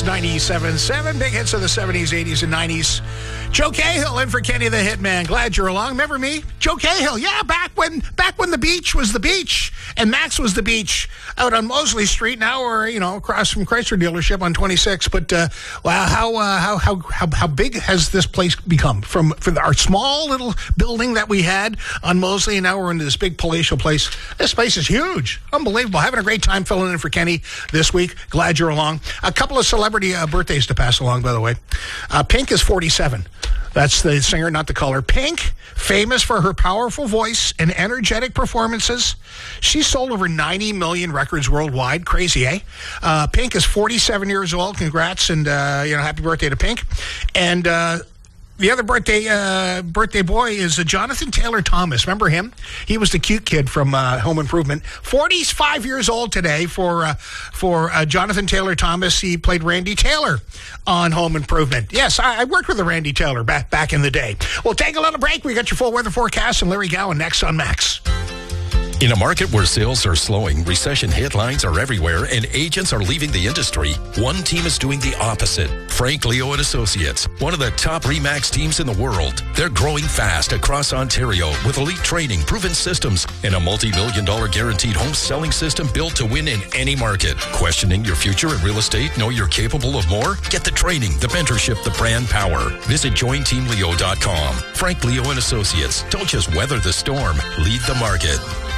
97.7, big hits of the 70s, 80s, and 90s. Joe Cahill in for Kenny the Hitman. Glad you're along. Remember me? Joe Cahill. Yeah, back when the beach was the beach and Max was the beach out on Mosley Street. Now we're, across from Chrysler dealership on 26. But wow, how big has this place become from our small little building that we had on Mosley, and now we're into this big palatial place. This place is huge. Unbelievable. Having a great time filling in for Kenny this week. Glad you're along. A couple of celebrity birthdays to pass along, by the way. Pink is 47. That's the singer, not the color. Pink, famous for her powerful voice and energetic performances. She's sold over 90 million records worldwide. Crazy, eh? Pink is 47 years old. Congrats, and happy birthday to Pink. And the other birthday boy is Jonathan Taylor Thomas. Remember him? He was the cute kid from Home Improvement. 45 years old today for Jonathan Taylor Thomas. He played Randy Taylor on Home Improvement. Yes, I worked with the Randy Taylor back in the day. We'll take a little break. We got your full weather forecast and Larry Gowan next on Max. In a market where sales are slowing, recession headlines are everywhere, and agents are leaving the industry, one team is doing the opposite. Frank Leo and Associates, one of the top RE/MAX teams in the world. They're growing fast across Ontario with elite training, proven systems, and a multi-million-dollar guaranteed home selling system built to win in any market. Questioning your future in real estate? Know you're capable of more? Get the training, the mentorship, the brand power. Visit jointeamleo.com. Frank Leo and Associates. Don't just weather the storm. Lead the market.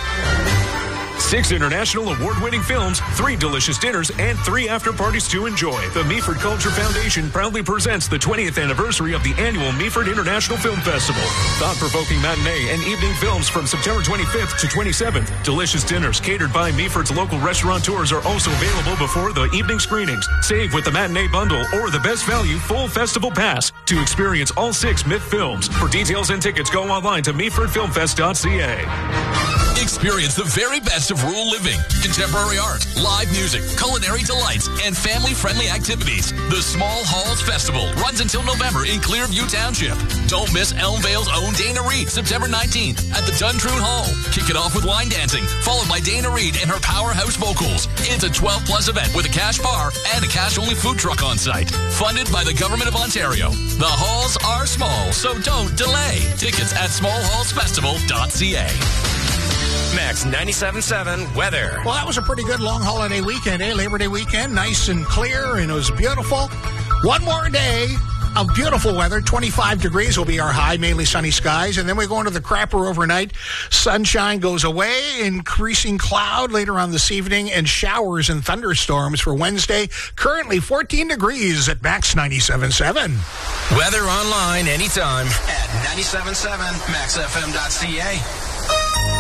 6 international award-winning films, 3 delicious dinners, and 3 after-parties to enjoy. The Meaford Culture Foundation proudly presents the 20th anniversary of the annual Meaford International Film Festival. Thought-provoking matinee and evening films from September 25th to 27th. Delicious dinners catered by Meaford's local restaurateurs are also available before the evening screenings. Save with the matinee bundle or the best value full festival pass to experience all 6 MIF films. For details and tickets, go online to meafordfilmfest.ca. Experience the very best of rural living, contemporary art, live music, culinary delights, and family-friendly activities. The Small Halls Festival runs until November in Clearview Township. Don't miss Elmvale's own Dana Reed, September 19th at the Duntroon Hall. Kick it off with line dancing, followed by Dana Reed and her powerhouse vocals. It's a 12-plus event with a cash bar and a cash-only food truck on site. Funded by the Government of Ontario. The halls are small, so don't delay. Tickets at smallhallsfestival.ca. Max 97.7 weather. Well, that was a pretty good long holiday weekend, eh? Labor Day weekend, nice and clear, and it was beautiful. One more day of beautiful weather. 25 degrees will be our high, mainly sunny skies. And then we go into the crapper overnight. Sunshine goes away, increasing cloud later on this evening, and showers and thunderstorms for Wednesday. Currently 14 degrees at Max 97.7. Weather online anytime at 97.7maxfm.ca.